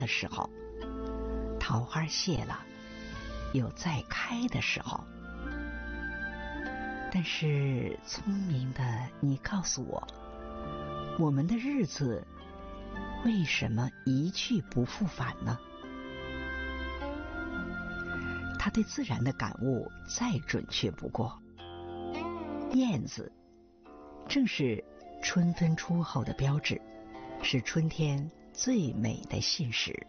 的时候，桃花谢了，有再开的时候。但是聪明的你告诉我，我们的日子为什么一去不复返呢？他对自然的感悟再准确不过。燕子正是春分初后的标志，是春天最美的信使。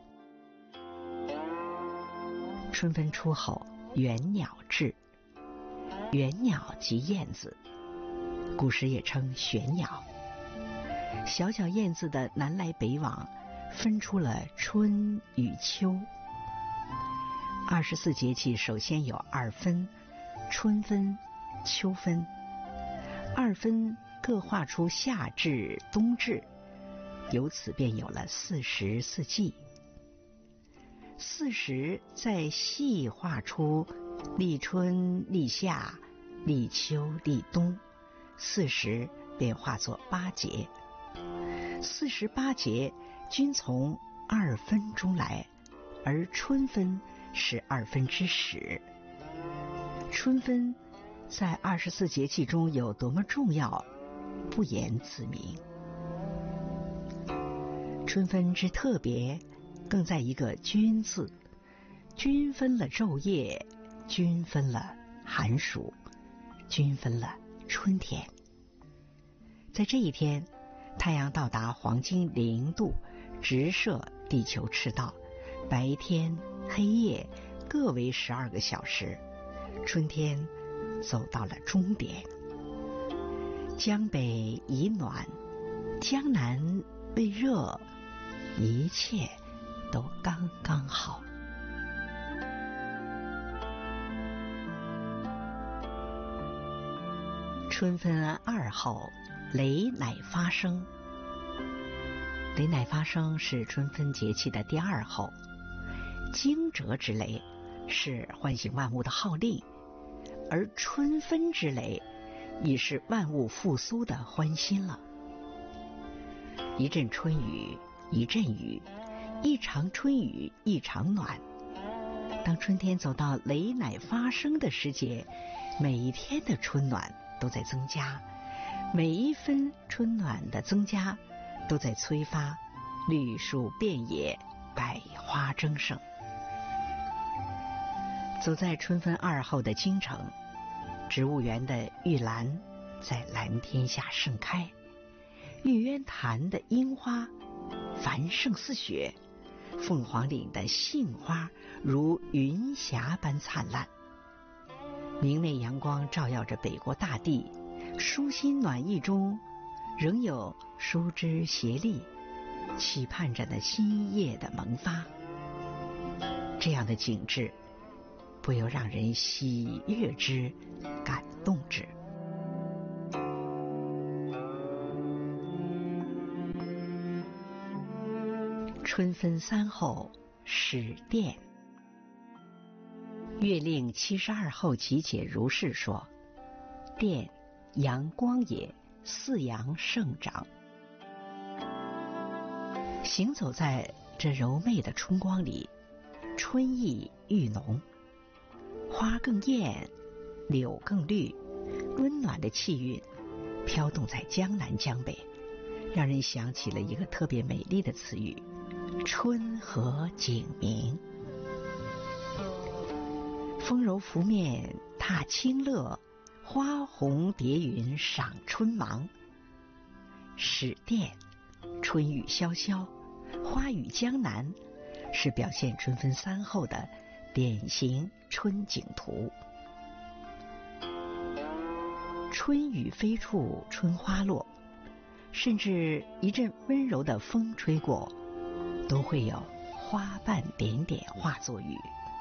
春分初后，元鸟至。元鸟即燕子，古时也称玄鸟。小小燕子的南来北往，分出了春与秋。24节气首先有二分，春分、秋分。二分各画出夏至、冬至，由此便有了40四季。40再细画出立春、立夏、立秋、立冬，40便化作8节。48节均从二分中来，而春分是二分之始。春分在24节气中有多么重要，不言自明。春分之特别，更在一个均字，均分了昼夜，均分了寒暑，均分了春天。在这一天，太阳到达黄金0度，直射地球赤道，白天黑夜各为12个小时，春天走到了终点。江北已暖，江南未热，一切都刚刚好。春分2后，雷乃发生。雷乃发生是春分节气的第2候，惊蛰之雷是唤醒万物的号令，而春分之雷已是万物复苏的欢欣了。一阵春雨一阵雨，一场春雨一场暖。当春天走到雷乃发生的时节，每一天的春暖都在增加，每一分春暖的增加都在催发绿树遍野，百花争盛。走在春分2后的京城，植物园的玉兰在蓝天下盛开，玉渊潭的樱花繁盛似雪，凤凰岭的杏花如云霞般灿烂。明媚阳光照耀着北国大地，舒心暖意中仍有疏枝协力，期盼着那新叶的萌发。这样的景致不由让人喜悦之，感动之。春分3后，始电。月令72候集解如是说：电，阳光也，四阳盛长。行走在这柔媚的春光里，春意愈浓，花更艳，柳更绿，温暖的气韵飘动在江南江北，让人想起了一个特别美丽的词语：春和景明。风柔拂面踏青乐，花红叠云赏春芒。始电，春雨潇潇，花雨江南，是表现春分3后的典型春景图。春雨飞处春花落，甚至一阵温柔的风吹过，都会有花瓣点点化作雨。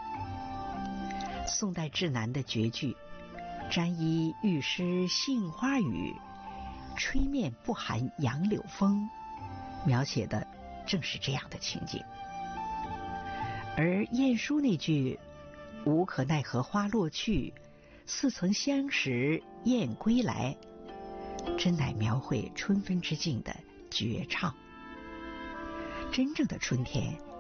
宋代志南的绝句沾衣欲湿杏花雨，吹面不寒杨柳风，描写的正是这样的情景。而晏殊那句无可奈何花落去，似曾相识燕归来，真乃描绘春分之境的绝唱。真正的春天